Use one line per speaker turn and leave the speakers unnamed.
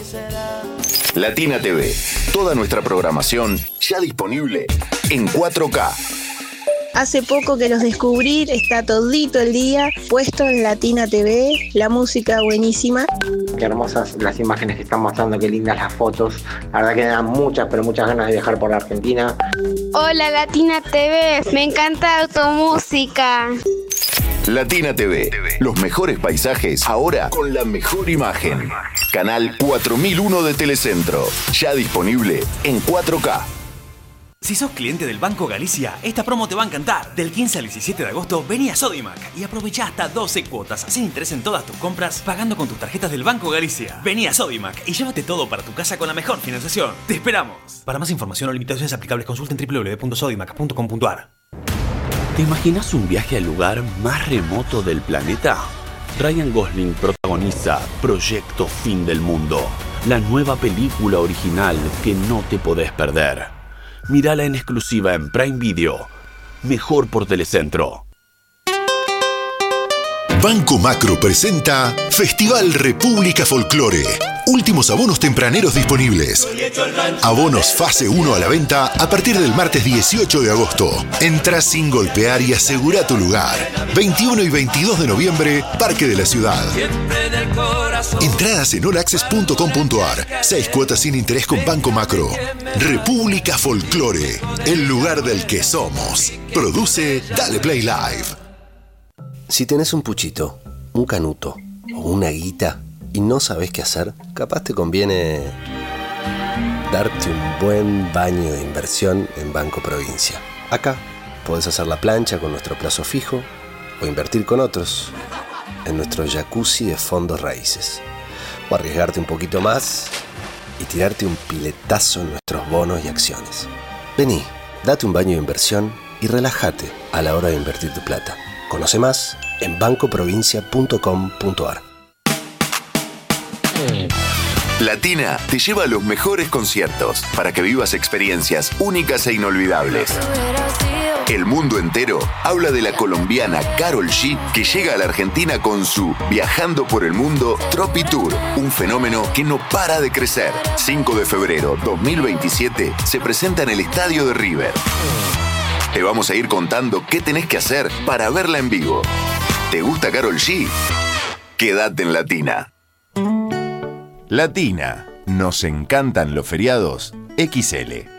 Latina TV, toda nuestra programación ya disponible en 4K.
Hace poco que los descubrí, está todito el día puesto en Latina TV, la música buenísima.
Qué hermosas las imágenes que están mostrando, qué lindas las fotos. La verdad que me dan muchas, pero muchas ganas de viajar por la Argentina.
Hola Latina TV, me encanta tu música.
Latina TV, los mejores paisajes, ahora con la mejor imagen. Canal 4001 de Telecentro, ya disponible en 4K.
Si sos cliente del Banco Galicia, esta promo te va a encantar. Del 15 al 17 de agosto, vení a Sodimac y aprovecha hasta 12 cuotas sin interés en todas tus compras, pagando con tus tarjetas del Banco Galicia. Vení a Sodimac y llévate todo para tu casa con la mejor financiación. ¡Te esperamos! Para más información o limitaciones aplicables, consulten www.sodimac.com.ar.
¿Te imaginas un viaje al lugar más remoto del planeta? Ryan Gosling protagoniza Proyecto Fin del Mundo, la nueva película original que no te podés perder. Mírala en exclusiva en Prime Video. Mejor por Telecentro.
Banco Macro presenta Festival República Folclore. Últimos abonos tempraneros disponibles. Abonos fase 1 a la venta a partir del martes 18 de agosto. Entrá sin golpear y asegura tu lugar. 21 y 22 de noviembre, Parque de la Ciudad. Entradas en allaccess.com.ar. 6 cuotas sin interés con Banco Macro. República Folclore, el lugar del que somos. Produce Dale Play Live.
Si tenés un puchito, un canuto o una guita y no sabés qué hacer, capaz te conviene darte un buen baño de inversión en Banco Provincia. Acá podés hacer la plancha con nuestro plazo fijo o invertir con otros en nuestro jacuzzi de fondos raíces. O arriesgarte un poquito más y tirarte un piletazo en nuestros bonos y acciones. Vení, date un baño de inversión y relájate a la hora de invertir tu plata. Conoce más en bancoprovincia.com.ar.
Latina te lleva a los mejores conciertos para que vivas experiencias únicas e inolvidables. El mundo entero habla de la colombiana Karol G, que llega a la Argentina con su Viajando por el Mundo Tropi Tour, un fenómeno que no para de crecer. 5 de febrero 2027 se presenta en el Estadio de River. Te vamos a ir contando qué tenés que hacer para verla en vivo. ¿Te gusta Karol G? Quédate en Latina. Latina. Nos encantan los feriados XL.